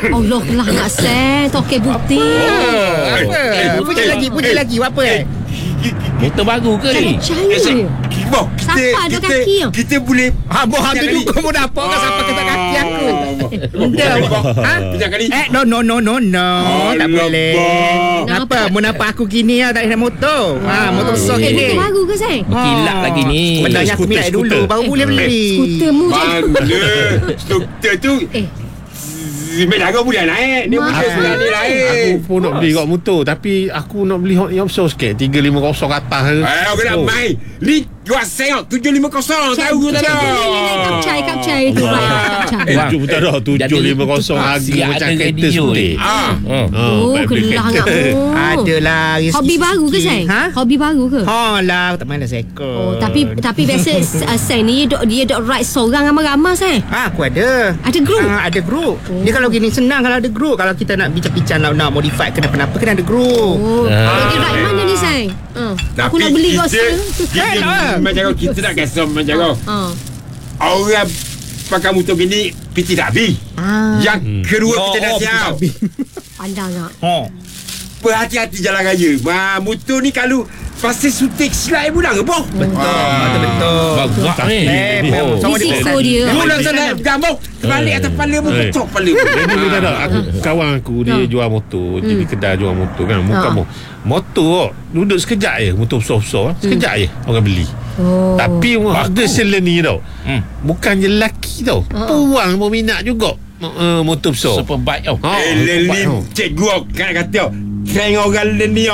Allah lah nak sen. Tokek bukti. Apa? Puji lagi. Buat apa? Motor baru ke ni? Percaya. Boh, Siapa ada kaki yang? kita boleh Boh tu juga pun dapat kan siapa kata kaki aku. Kejap kali. No. Tak boleh. Kenapa? Menapa aku gini tak ada motor. Motor besar Motor gini. baru ke sen? Berkilat lagi ni. Benda yang aku minat dulu baru boleh beli. Skuter mu je. Mana? Skuter tu Medaga boleh naik. Dia boleh berani naik. Aku pun nak beli kat motor, tapi aku nak beli yang besar sikit, 350 ke atas ke. Aku nak main. Ni gua sengok 750 tahu ke tak tahu. Kap cai tu bayar. Tujuh tak ada 750 harga macam kereta suntik. Oh, kelah nak mu. Adalah. Hobi baru ke sen? Hobi baru ke? Lah, tak main dah seko. Tapi biasa sen ni dia dok ride seorang ramai-ramai sen. Aku ada. Ada group? Ada group. Dia kalau gini senang kalau ada group. Kalau kita nak bincang-bincang nak modify kenapa-napa kena ada group. Dia ride mana ni sen? Aku nak beli kau sen. Macam kita nak kasih macam orang pakai motor gini piti tak habis. Yang kedua kita dah siap. Pandang tak? Berhati-hati jalan raya. Motor ni kalau pasal sutik silap bulan ke boh? Betul. Bagus ni. Risiko dia. Mula sana gambok terbalik atas kepala pun pecah kepala. Dulu tak ada. Kawan aku dia jual motor, jadi kedai jual motor kan. Motor duduk sekejap je, motor besar-besar sekejap je orang beli. Tapi harga seleni tau. Bukan je lelaki tau. Puang pun minat juga motor besar. Superbike tau. Leni cikgu kata tren orang leni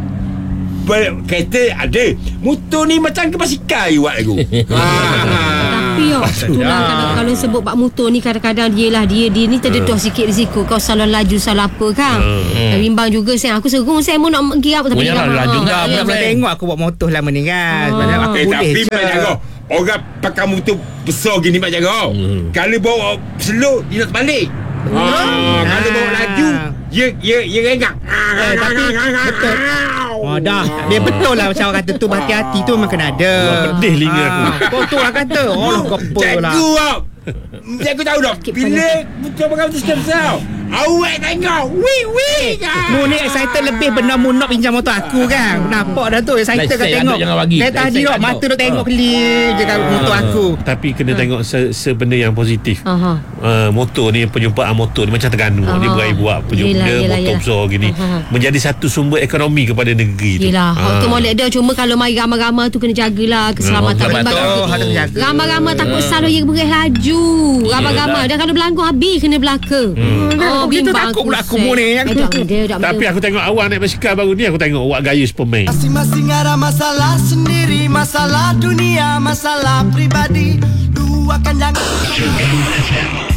kereta ada. Motor ni macam ke basikal je buat aku. Tapi itulah kalau sebut bak motor ni kadang-kadang dia ni terdedah sikit risiko. Kau salah laju salah apa kan. Bimbang juga saya. Aku serung saya mau nak pergi apa tapi laju dah. Boleh tengok aku buat motor lama ni kan. Sebenarnya aku boleh tapi je. Mak Jaga, orang pakai motor besar gini Mak Jaga, kalau bawa slow dia nak terbalik. Kalau bawa laju dia rengak. Tapi betul. Dah. Dia betul lah macam orang kata tu, berhati-hati tu memang kena ada. Pedih linga aku. Kau tu lah kata. Kopo lah. Cikgu tahu tak, bila motor pakai motor besar, awak tengok wih Mu ni excited lebih benda mu nak pinjam motor aku kan. Nampak dah tu excited kan tengok. Saya tadi dok mata dok tengok kelip je kan motor aku. Tapi kena tengok sebenda yang positif. Motor ni, penyumpaan motor ni macam Terengganu. Dia berai buat motor besar gini, menjadi satu sumber ekonomi kepada negeri tu. Yelah, waktu molek dia. Cuma kalau mari ramai-ramai tu kena jagalah keselamatan. Ramai-ramai takut selalu dia beres laju. Ramai-ramai. Dan kalau berlanggar habis kena belaka. Kita takut pula aku mu ni. Tapi aku tengok awak naik basikal baru ni, aku tengok awak gaya Superman. Masing-masing ada masalah sendiri, masalah dunia, masalah pribadi. Luahkan jangan